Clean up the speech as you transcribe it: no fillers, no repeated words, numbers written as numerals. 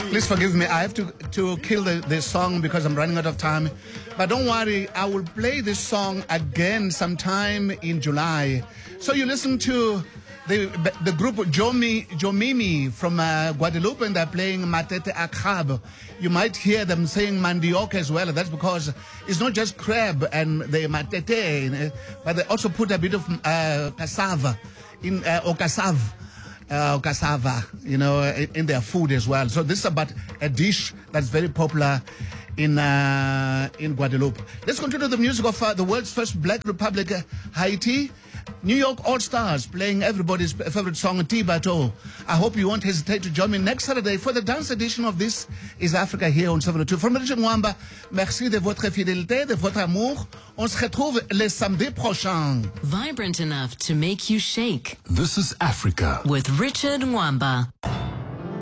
Please forgive me. I have to kill the song because I'm running out of time. But don't worry, I will play this song again sometime in July. So you listen to the group Jomimi from Guadeloupe, and they're playing Matete a Crab. You might hear them saying mandioca as well. That's because it's not just crab and the matete, but they also put a bit of cassava in or cassava, in their food as well. So this is about a dish that's very popular in Guadeloupe. Let's continue the music of the world's first Black Republic, Haiti. New York All-Stars playing everybody's favorite song, T-Bateau. I hope you won't hesitate to join me next Saturday for the dance edition of This is Africa here on 702. From Richard Mwamba, merci de votre fidélité, de votre amour. On se retrouve le samedi prochain. Vibrant enough to make you shake. This is Africa With Richard Mwamba.